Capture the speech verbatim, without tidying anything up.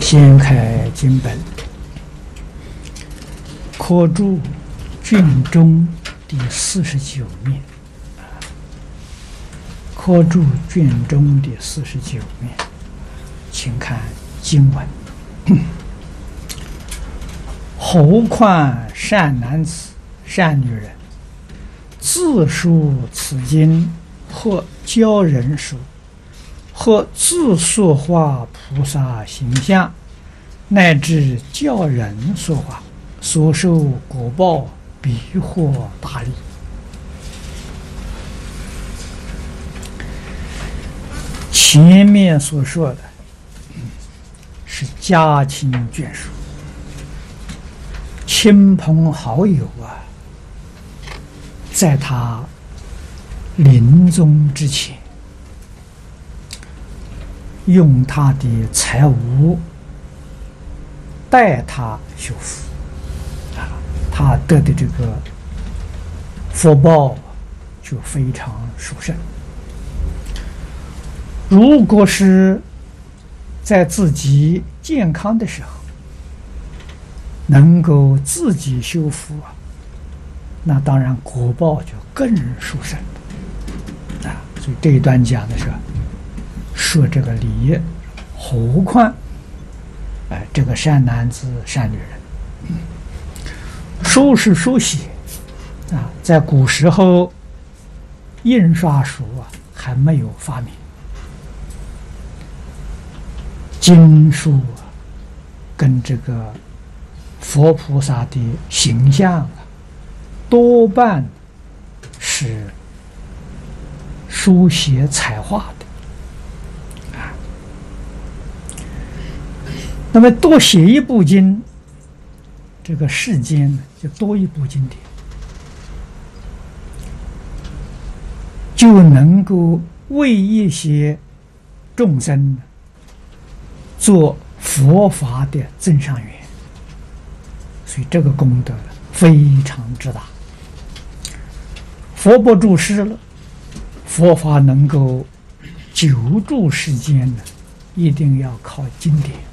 掀开经本，科注卷中第四十九面。科注卷中第四十九面，请看经文。何况善男子、善女人，自述此经，或教人说，或自塑化菩萨形象，乃至教人说法，所受果报必获大利。前面所说的是家亲眷属、亲朋好友啊，在他临终之前，用他的财物代他修福啊，他得的这个福报就非常殊胜。如果是在自己健康的时候，能够自己修福啊，那当然果报就更殊胜啊。所以这一段讲的是说这个理，何况哎这个善男子、善女人，书是书写啊，在古时候印刷术啊还没有发明。经书啊，跟这个佛菩萨的形象啊，多半是书写彩画的啊。那么多写一部经，这个世间呢就多一部经典，就能够为一些众生做佛法的增上缘，所以这个功德非常之大。佛不住世了，佛法能够久住世间呢，一定要靠经典。